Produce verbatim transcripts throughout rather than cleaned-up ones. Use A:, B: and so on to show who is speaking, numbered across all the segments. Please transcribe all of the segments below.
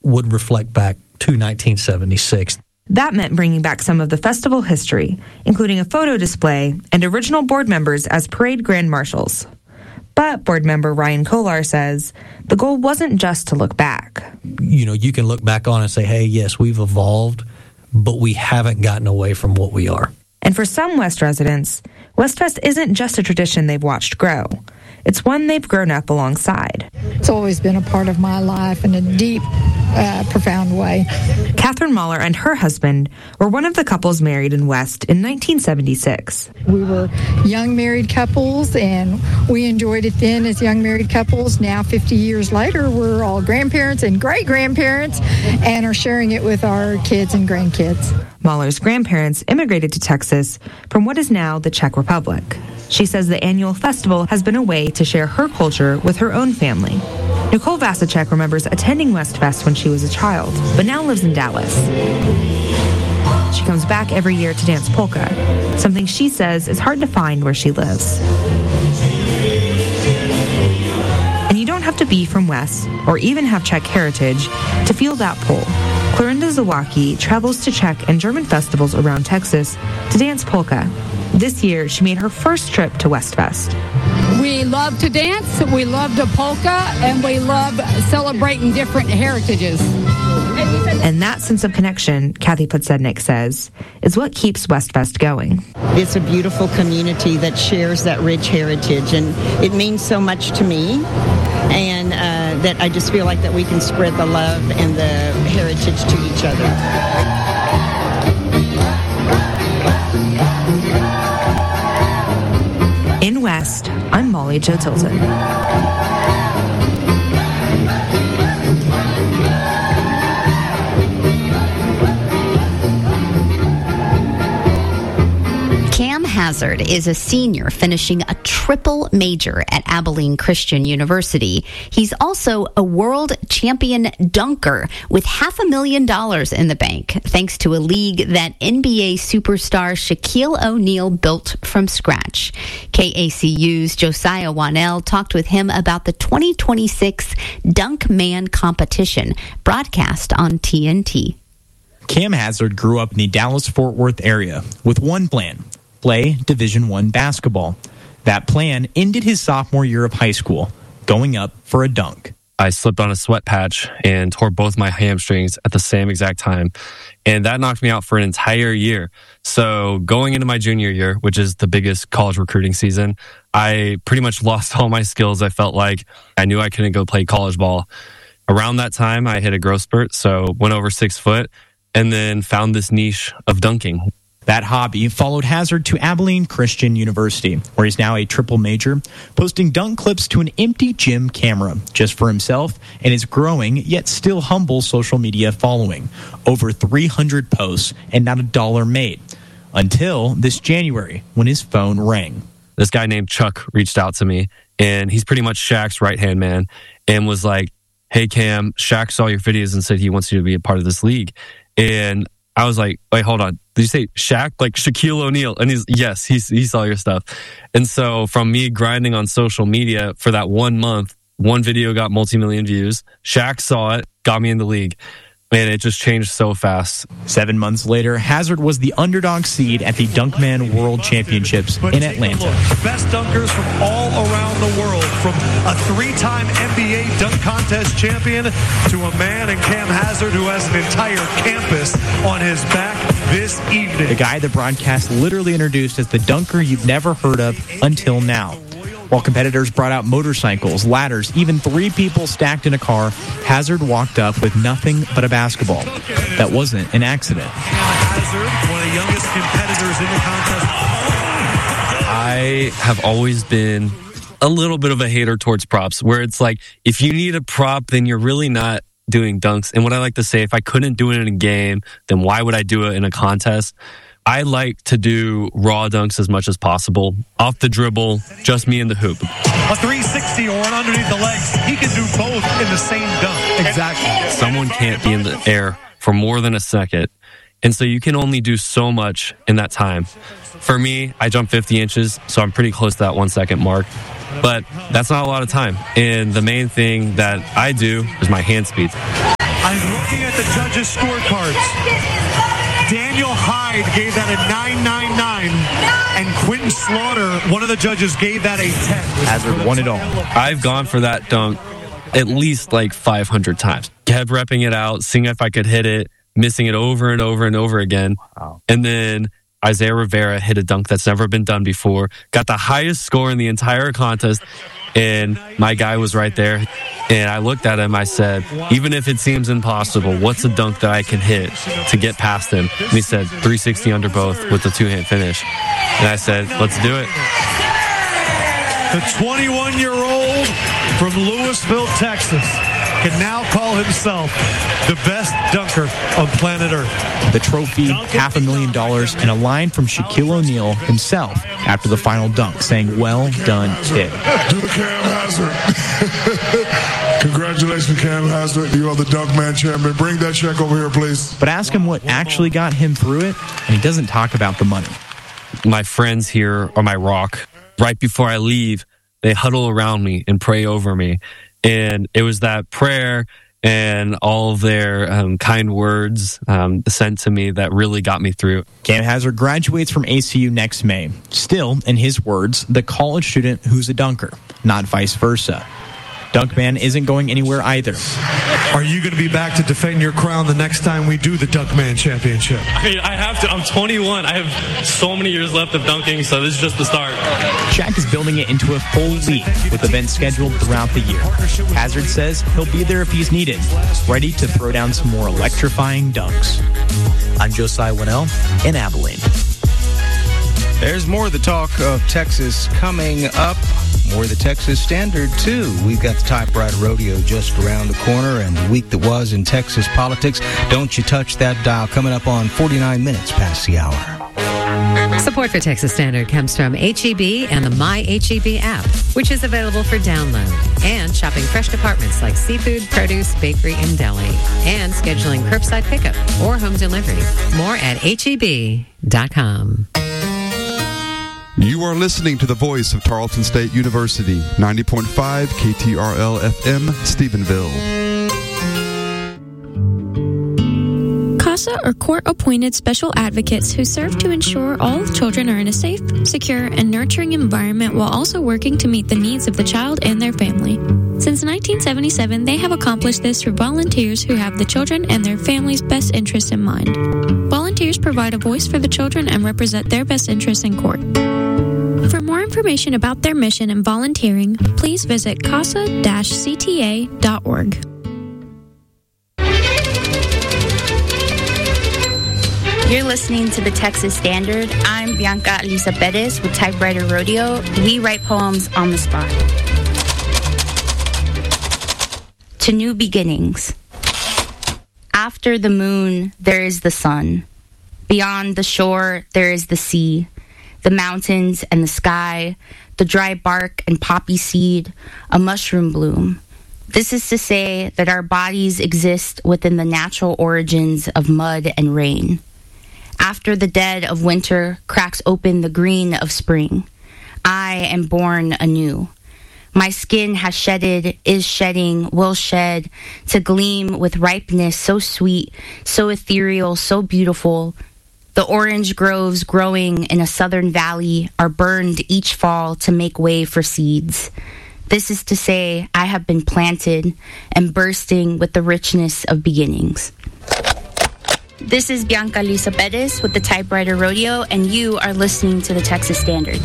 A: would reflect back to nineteen seventy-six.
B: That meant bringing back some of the festival history, including a photo display and original board members as parade grand marshals. But board member Ryan Kolar says the goal wasn't just to look back.
A: You know, you can look back on and say, hey, yes, we've evolved, but we haven't gotten away from what we are.
B: And for some West residents, WestFest isn't just a tradition they've watched grow. It's one they've grown up alongside.
C: It's always been a part of my life in a deep, uh, profound way.
B: Catherine Mahler and her husband were one of the couples married in West in nineteen seventy-six.
C: We were young married couples, and we enjoyed it then as young married couples. Now, fifty years later, we're all grandparents and great-grandparents and are sharing it with our kids and grandkids.
B: Mahler's grandparents immigrated to Texas from what is now the Czech Republic. She says the annual festival has been a way to share her culture with her own family. Nicole Vasicek remembers attending WestFest when she was a child, but now lives in Dallas. She comes back every year to dance polka, something she says is hard to find where she lives. And you don't have to be from West or even have Czech heritage to feel that pull. Clarinda Zawacki travels to Czech and German festivals around Texas to dance polka. This year, she made her first trip to WestFest.
D: We love to dance, we love to polka, and we love celebrating different heritages.
B: And that sense of connection, Kathy Podsednik says, is what keeps WestFest going.
E: It's a beautiful community that shares that rich heritage, and it means so much to me, and uh, that I just feel like that we can spread the love and the heritage to each other.
B: In West, I'm Molly Jo Tilton.
F: Cam Hazard is a senior finishing a triple major at Abilene Christian University. He's also a world champion dunker with half a million dollars in the bank, thanks to a league that N B A superstar Shaquille O'Neal built from scratch. K A C U's Josiah Wanell talked with him about the twenty twenty-six Dunk Man competition broadcast on T N T.
G: Cam Hazard grew up in the Dallas-Fort Worth area with one plan: play Division I basketball. That plan ended his sophomore year of high school, going up for a dunk.
H: I slipped on a sweat patch and tore both my hamstrings at the same exact time. And that knocked me out for an entire year. So going into my junior year, which is the biggest college recruiting season, I pretty much lost all my skills. I felt like I knew I couldn't go play college ball. Around that time, I hit a growth spurt, so went over six foot, and then found this niche of dunking.
G: That hobby followed Hazard to Abilene Christian University, where he's now a triple major, posting dunk clips to an empty gym camera just for himself and his growing yet still humble social media following. Over three hundred posts and not a dollar made. Until this January, when his phone rang.
H: This guy named Chuck reached out to me, and he's pretty much Shaq's right-hand man, and was like, hey, Cam, Shaq saw your videos and said he wants you to be a part of this league. And I was like, wait, hold on. Did you say Shaq? Like Shaquille O'Neal? And he's, yes, he's, he saw your stuff. And so from me grinding on social media for that one month, one video got multi-million views. Shaq saw it, got me in the league. Man, it just changed so fast.
G: Seven months later, Hazard was the underdog seed at the Dunkman World Championships in Atlanta.
I: Best dunkers from all around the world, from a three-time N B A dunk contest champion to a man in Cam Hazard who has an entire campus on his back this evening.
G: The guy the broadcast literally introduced as the dunker you've never heard of until now. While competitors brought out motorcycles, ladders, even three people stacked in a car, Hazard walked up with nothing but a basketball. That wasn't an accident.
I: Hazard, one of the youngest competitors in the contest.
H: I have always been a little bit of a hater towards props, where it's like, if you need a prop, then you're really not doing dunks. And what I like to say, if I couldn't do it in a game, then why would I do it in a contest? I like to do raw dunks as much as possible. Off the dribble, just me in the hoop.
I: A three sixty or an underneath the legs. He can do both in the same dunk.
G: Exactly.
H: Someone can't be in the air for more than a second. And so you can only do so much in that time. For me, I jump fifty inches, so I'm pretty close to that one second mark. But that's not a lot of time. And the main thing that I do is my hand speed.
I: I'm looking at the judges' scorecards. Daniel Hyde gave that a nine nine nine, and Quentin Slaughter, one of the judges, gave that a ten.
G: Hazard won it all.
H: I've gone for that dunk at least like five hundred times. Kept repping it out, seeing if I could hit it, missing it over and over and over again. Wow. And then Isaiah Rivera hit a dunk that's never been done before, got the highest score in the entire contest, and my guy was right there. And I looked at him, I said, even if it seems impossible, what's a dunk that I can hit to get past him? And he said, three sixty under both with the two-hand finish. And I said, let's do it.
I: The twenty-one-year-old from Louisville, Texas, can now call himself the best dunker on planet Earth.
G: The trophy, half a million dollars, and a line from Shaquille O'Neal himself after the final dunk, saying, well done, kid.
J: Do the Cam Hazard. Congratulations, Cam Hazard. You are the dunk man champion. Bring that check over here, please.
G: But ask him what actually got him through it, and he doesn't talk about the money.
H: My friends here are my rock. Right before I leave, they huddle around me and pray over me. And it was that prayer and all of their um, kind words um, sent to me that really got me through.
G: Cam Hazard graduates from A C U next May. Still, in his words, the college student who's a dunker, not vice versa. Dunkman isn't going anywhere either.
I: Are you going to be back to defend your crown the next time we do the Dunkman Championship?
K: I mean, I have to. I'm twenty-one. I have so many years left of dunking, so this is just the start.
G: Shaq is building it into a full league with events scheduled throughout the year. Hazard says he'll be there if he's needed, ready to throw down some more electrifying dunks.
A: I'm Josiah Winnell in Abilene.
L: There's more of the talk of Texas coming up. More of the Texas Standard, too. We've got the Typewriter Rodeo just around the corner and the week that was in Texas politics. Don't you touch that dial. Coming up on forty-nine minutes past the hour.
M: Support for Texas Standard comes from H E B and the My H E B app, which is available for download, and shopping fresh departments like seafood, produce, bakery, and deli, and scheduling curbside pickup or home delivery. More at H E B dot com.
N: You are listening to the voice of Tarleton State University, ninety point five K T R L F M, Stephenville.
O: CASA are court-appointed special advocates who serve to ensure all children are in a safe, secure, and nurturing environment while also working to meet the needs of the child and their family. Since nineteen seventy-seven, they have accomplished this through volunteers who have the children and their families' best interests in mind. Volunteers provide a voice for the children and represent their best interests in court. For more information about their mission and volunteering, please visit casa dash c t a dot org.
P: You're listening to the Texas Standard. I'm Bianca Lisa Perez with Typewriter Rodeo. We write poems on the spot. To new beginnings. After the moon, there is the sun. Beyond the shore, there is the sea. The mountains and the sky, the dry bark and poppy seed, a mushroom bloom. This is to say that our bodies exist within the natural origins of mud and rain. After the dead of winter cracks open the green of spring, I am born anew. My skin has shedded, is shedding, will shed, to gleam with ripeness so sweet, so ethereal, so beautiful. The orange groves growing in a southern valley are burned each fall to make way for seeds. This is to say, I have been planted and bursting with the richness of beginnings. This is Bianca Lisa Perez with the Typewriter Rodeo, and you are listening to the Texas Standard.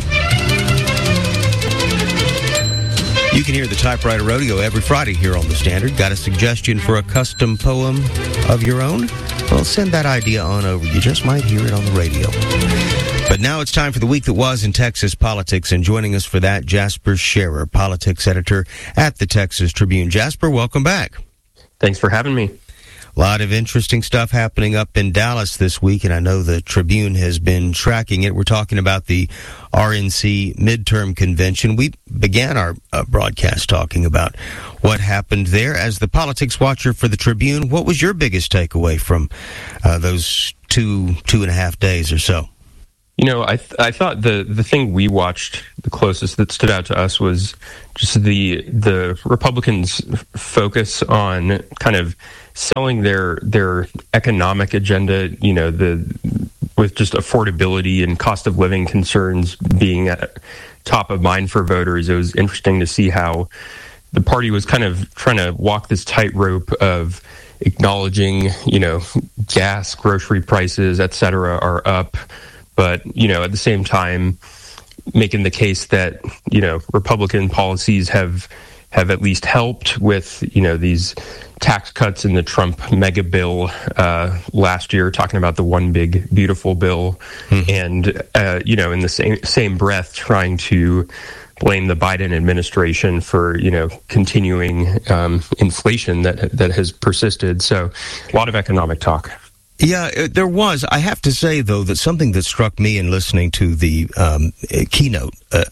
L: You can hear the Typewriter Rodeo every Friday here on the Standard. Got a suggestion for a custom poem of your own? Well, send that idea on over. You just might hear it on the radio. But now it's time for the week that was in Texas politics, and joining us for that, Jasper Scherer, politics editor at the Texas Tribune. Jasper, welcome back.
Q: Thanks for having me.
L: A lot of interesting stuff happening up in Dallas this week, and I know the Tribune has been tracking it. We're talking about the R N C midterm convention. We began our uh, broadcast talking about what happened there. As the politics watcher for the Tribune, what was your biggest takeaway from uh, those two, two and a half days or so?
Q: You know, I th- I thought the, the thing we watched the closest that stood out to us was just the the Republicans' focus on kind of selling their their economic agenda. You know, the with just affordability and cost of living concerns being at top of mind for voters. It was interesting to see how the party was kind of trying to walk this tightrope of acknowledging, you know, gas, grocery prices, et cetera, are up. But, you know, at the same time, making the case that, you know, Republican policies have have at least helped with, you know, these tax cuts in the Trump mega bill uh, last year, talking about the one big beautiful bill. Mm-hmm. And, uh, you know, in the same same breath, trying to blame the Biden administration for, you know, continuing um, inflation that that has persisted. So a lot of economic talk.
L: Yeah, there was. I have to say, though, that something that struck me in listening to the um, keynote uh,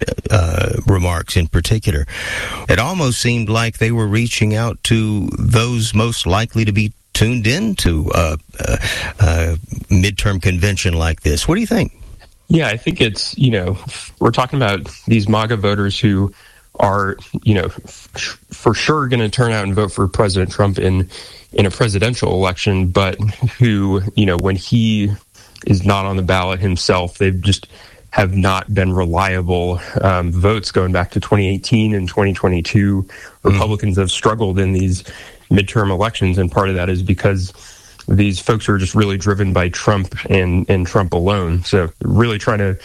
L: uh, remarks in particular, it almost seemed like they were reaching out to those most likely to be tuned in to a, a, a midterm convention like this. What do you think?
Q: Yeah, I think it's, you know, we're talking about these MAGA voters who are, you know, f- for sure going to turn out and vote for President Trump in in a presidential election, but who, you know, when he is not on the ballot himself, they've just have not been reliable um, votes going back to twenty eighteen and twenty twenty-two. Mm-hmm. Republicans have struggled in these midterm elections, and part of that is because these folks are just really driven by Trump and, and Trump alone. So really trying to,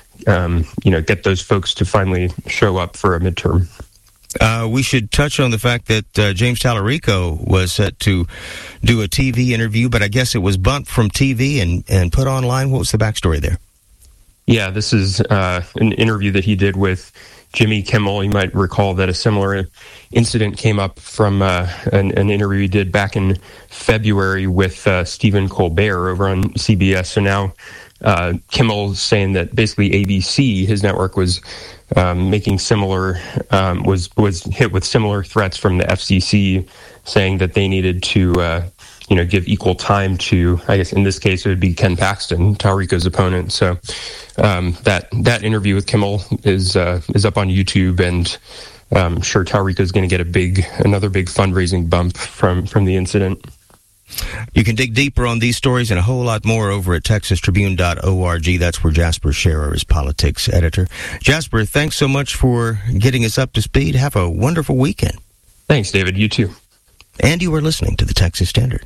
Q: um, you know, get those folks to finally show up for a midterm.
L: Uh, we should touch on the fact that uh, James Tallarico was set to do a T V interview, but I guess it was bumped from T V and, and put online. What was the backstory there?
Q: Yeah, this is uh, an interview that he did with Jimmy Kimmel. You might recall that a similar incident came up from uh, an, an interview he did back in February with uh, Stephen Colbert over on C B S. So now uh, Kimmel's saying that basically A B C, his network, was um, making similar, um, was was hit with similar threats from the F C C, saying that they needed to, uh, you know, give equal time to, I guess in this case it would be Ken Paxton, Tallarico's opponent. So um, that that interview with Kimmel is uh, is up on YouTube, and I'm sure Tallarico is going to get a big, another big fundraising bump from from the incident.
L: You can dig deeper on these stories and a whole lot more over at texas tribune dot org. That's where Jasper Scherer is politics editor. Jasper, thanks so much for getting us up to speed. Have a wonderful weekend.
Q: Thanks, David. You too.
L: And you are listening to the Texas Standard.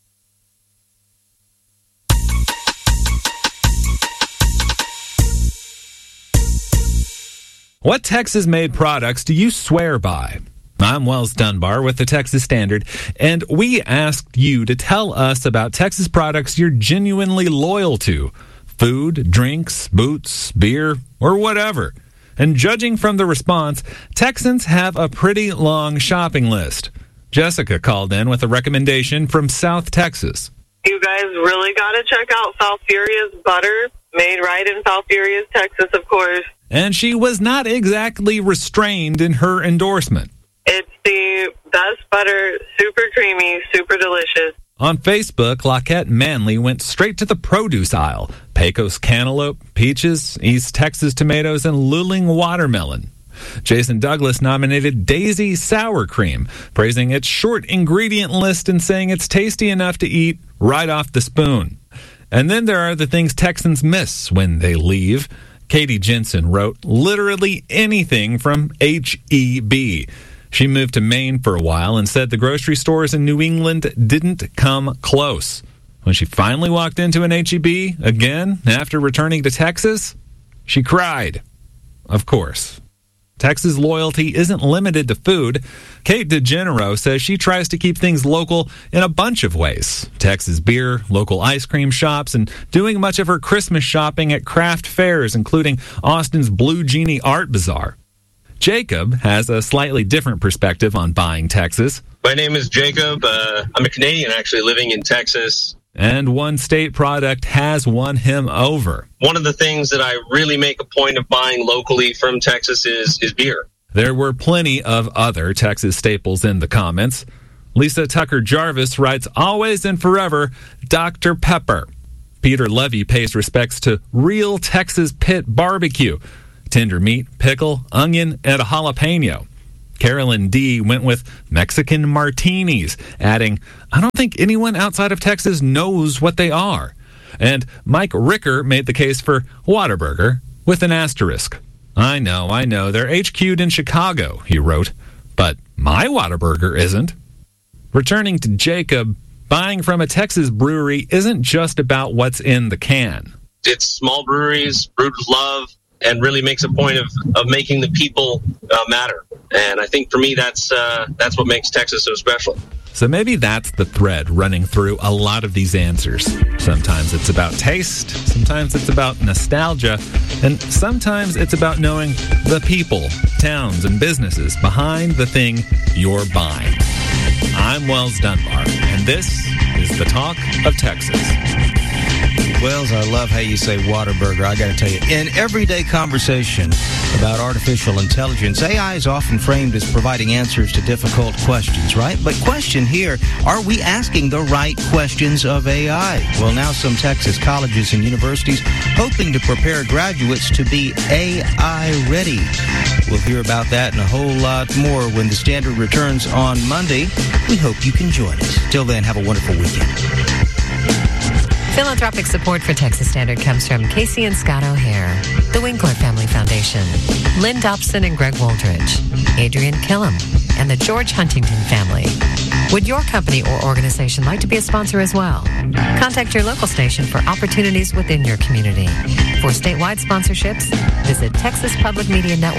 R: What Texas-made products do you swear by? I'm Wells Dunbar with the Texas Standard, and we asked you to tell us about Texas products you're genuinely loyal to. Food, drinks, boots, beer, or whatever. And judging from the response, Texans have a pretty long shopping list. Jessica called in with a recommendation from South Texas.
S: You guys really got to check out Falfurria's butter, made right in Falfurria's, Texas, of course.
R: And she was not exactly restrained in her endorsement.
S: It's the best butter, super creamy, super delicious.
R: On Facebook, Lockette Manley went straight to the produce aisle. Pecos cantaloupe, peaches, East Texas tomatoes, and Luling watermelon. Jason Douglas nominated Daisy Sour Cream, praising its short ingredient list and saying it's tasty enough to eat right off the spoon. And then there are the things Texans miss when they leave. Katie Jensen wrote literally anything from H E B. She moved to Maine for a while and said the grocery stores in New England didn't come close. When she finally walked into an H E B again after returning to Texas, she cried. Of course. Texas loyalty isn't limited to food. Kate DeGenero says she tries to keep things local in a bunch of ways. Texas beer, local ice cream shops, and doing much of her Christmas shopping at craft fairs, including Austin's Blue Genie Art Bazaar. Jacob has a slightly different perspective on buying Texas.
T: My name is Jacob. Uh, I'm a Canadian actually living in Texas.
R: And one state product has won him over.
T: One of the things that I really make a point of buying locally from Texas is, is beer.
R: There were plenty of other Texas staples in the comments. Lisa Tucker Jarvis writes, always and forever, Doctor Pepper. Peter Levy pays respects to real Texas pit barbecue. Tender meat, pickle, onion, and a jalapeno. Carolyn D. went with Mexican martinis, adding, I don't think anyone outside of Texas knows what they are. And Mike Ricker made the case for Whataburger with an asterisk. I know, I know, they're H Q'd in Chicago, he wrote, but my Whataburger isn't. Returning to Jacob, buying from a Texas brewery isn't just about what's in the can.
T: It's small breweries, brewed with love, and really makes a point of, of making the people uh, matter. And I think for me, that's uh, that's what makes Texas so special.
R: So maybe that's the thread running through a lot of these answers. Sometimes it's about taste, sometimes it's about nostalgia, and sometimes it's about knowing the people, towns, and businesses behind the thing you're buying. I'm Wells Dunbar, and this is the Talk of Texas.
L: Wells, I love how you say Whataburger. I got to tell you, in everyday conversation about artificial intelligence, A I is often framed as providing answers to difficult questions, right? But question here, are we asking the right questions of A I? Well, now some Texas colleges and universities hoping to prepare graduates to be A I ready. We'll hear about that and a whole lot more when the Standard returns on Monday. We hope you can join us. Till then, have a wonderful weekend.
M: Philanthropic support for Texas Standard comes from Casey and Scott O'Hare, the Winkler Family Foundation, Lynn Dobson and Greg Wooldridge, Adrian Killam, and the George Huntington family. Would your company or organization like to be a sponsor as well? Contact your local station for opportunities within your community. For statewide sponsorships, visit texas public media network